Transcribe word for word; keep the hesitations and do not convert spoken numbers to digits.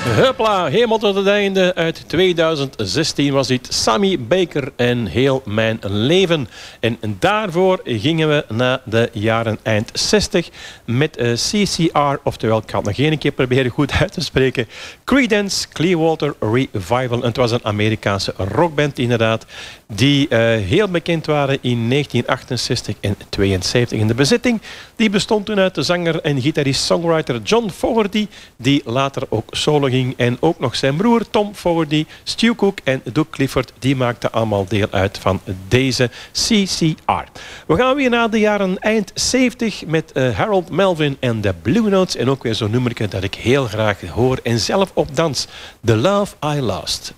Hupla, helemaal tot het einde. Uit tweeduizend zestien was dit Sammy Baker en Heel Mijn Leven. En daarvoor gingen we naar de jaren eind zestig met uh, C C R, oftewel, ik ga het nog één keer proberen goed uit te spreken, Creedence Clearwater Revival. En het was een Amerikaanse rockband inderdaad, die uh, heel bekend waren in negentien achtenzestig en tweeënzeventig. In de bezetting die bestond toen uit de zanger en gitarist-songwriter John Fogerty, die later ook solo ging. En ook nog zijn broer Tom Fogerty, Stu Cook en Doug Clifford, die maakten allemaal deel uit van deze C C R. We gaan weer naar de jaren eind zeventig met uh, Harold Melvin en de Blue Notes. En ook weer zo'n nummertje dat ik heel graag hoor en zelf op dans. The Love I Lost.